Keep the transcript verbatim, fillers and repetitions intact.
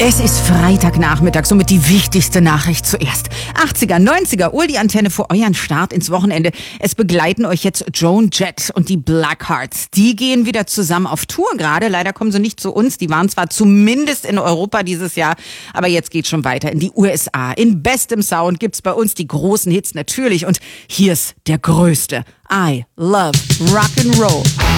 Es ist Freitagnachmittag, somit die wichtigste Nachricht zuerst. achtziger, neunziger, Uhr die Antenne für euren Start ins Wochenende. Es begleiten euch jetzt Joan Jett und die Blackhearts. Die gehen wieder zusammen auf Tour gerade. Leider kommen sie nicht zu uns. Die waren zwar zumindest in Europa dieses Jahr, aber jetzt geht's schon weiter in die U S A. In bestem Sound gibt's bei uns die großen Hits natürlich. Und hier ist der größte. I love Rock'n'Roll.